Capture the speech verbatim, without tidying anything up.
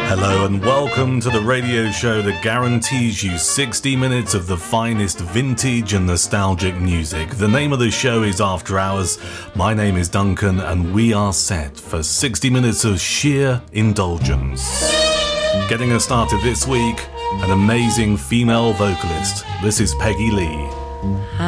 Hello and welcome to the radio show that guarantees you sixty minutes of the finest vintage and nostalgic music. The name of the show is After Hours. My name is Duncan and we are set for sixty minutes of sheer indulgence. Getting us started this week, an amazing female vocalist. This is Peggy Lee.